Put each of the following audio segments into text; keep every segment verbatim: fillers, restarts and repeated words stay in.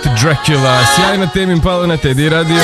Dracula, sjajna Tame Impala na Teddy Radio.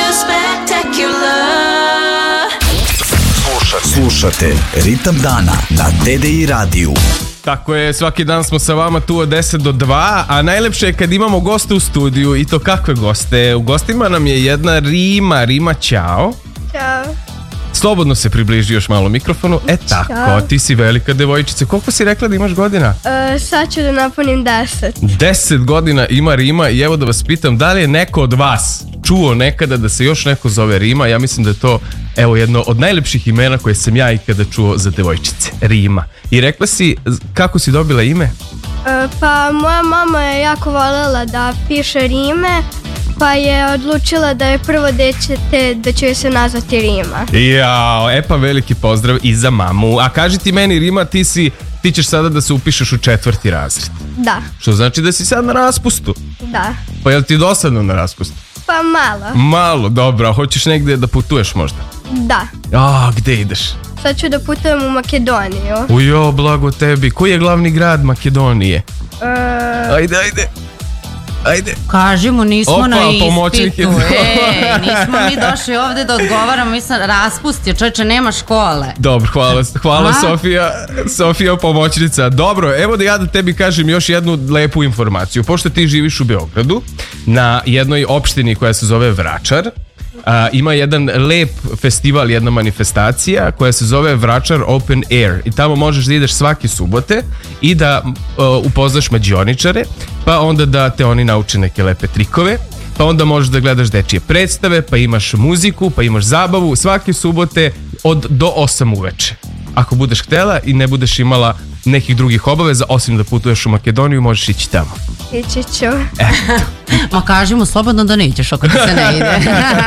Slušate Ritam dana na Teddy Radio. Tako je, svaki dan smo sa vama tu od deset do dva, a najlepše je kad imamo goste u studiju. I to kakve goste? U gostima nam je jedna Rima. Rima, ćao. Ćao. Slobodno se približi još malo mikrofonu. E tako, Ćao. ti si velika devojčica. Koliko si rekla da imaš godina? Uh, sad ću da napunim deset. Deset godina ima Rima i evo da vas pitam, da li je neko od vas čuo nekada da se još neko zove Rima? Ja mislim da je to, evo, jedno od najlepših imena koje sam ja ikada čuo za devojčice. Rima. I rekla si, kako si dobila ime? Uh, pa moja mama je jako voljela da piše rime, pa je odlučila da je prvo dete da će joj se nazvati Rima. Jao, e pa veliki pozdrav i za mamu. A kaži ti meni, Rima, ti si, ti ćeš sada da se upišeš u četvrti razred. Da. Što znači da si sad na raspustu. Da. Pa je li ti dosadno na raspustu? Pa malo. Malo, dobro. A hoćeš negdje da putuješ možda? Da. A, gde ideš? Sad ću da putujem u Makedoniju. Ujo, blago tebi. Koji je glavni grad Makedonije? Uh, Ajde, ajde. Ajde. Kaži mu, nismo Opa, na pomoćnik je- ispitu. E, nismo mi došli ovdje da odgovaramo. Mi sam raspustio, čovječe, nema škole. Dobro, hvala, hvala A? Sofija, Sofija pomoćnica. Dobro, evo da ja da tebi kažem još jednu lepu informaciju. Pošto ti živiš u Beogradu, na jednoj opštini koja se zove Vračar, a, ima jedan lep festival, jedna manifestacija koja se zove Vračar Open Air i tamo možeš da ideš svake subote i da a, upoznaš mađioničare, pa onda da te oni nauče neke lepe trikove, pa onda možeš da gledaš dečije predstave, pa imaš muziku, pa imaš zabavu svake subote od do osam uveče. Ako budeš htjela i ne budeš imala nekih drugih obaveza, osim da putuješ u Makedoniju, možeš ići tamo. ići ću. Ma kaži mu slobodno da nećeš ako ti se ne ide.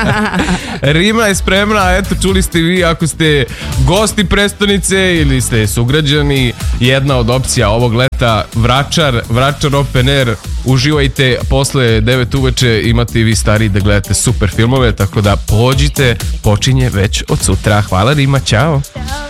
Rima je spremna, eto, čuli ste vi, ako ste gosti prestonice ili ste sugrađani, jedna od opcija ovog leta, Vračar, Vračar Open Air, uživajte, posle devet uveče imate i vi stariji da gledate super filmove, tako da pođite, počinje već od sutra. Hvala Rima, ćao. Ćao.